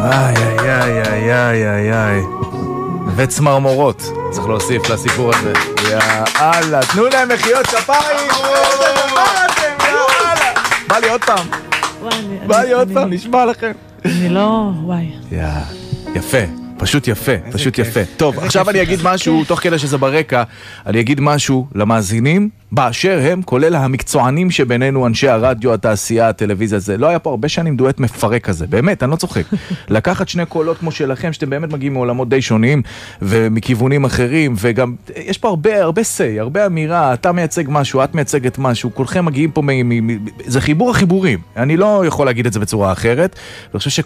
איי, איי, איי, איי, איי, איי. וצמרמורות, צריך להוסיף לסיפור הזה. יאללה, תנו להם מחיאות כפיים. איזה דבר אתם, יאללה. בא לי עוד פעם. בא לי עוד פעם, נשמע לכם. אני לא, וואי. יפה. פשוט יפה, פשוט יפה. טוב, עכשיו אני אגיד משהו, תוך כדי שזה ברקע, אני אגיד משהו למאזינים, באשר הם, כולל המקצוענים שבינינו, אנשי הרדיו, התעשייה, הטלוויזיה, זה לא היה פה הרבה שנים דואט מפרק כזה, באמת, אני לא צוחק. לקחת שני קולות כמו שלכם, שאתם באמת מגיעים מעולמות די שונים, ומכיוונים אחרים, וגם, יש פה הרבה סי, הרבה אמירה, אתה מייצג משהו, את מייצגת משהו, כולכם מגיעים פה זה חיבור החיבורים, אני לא יכול להגיד את זה בצורה אחרת, ואני חושב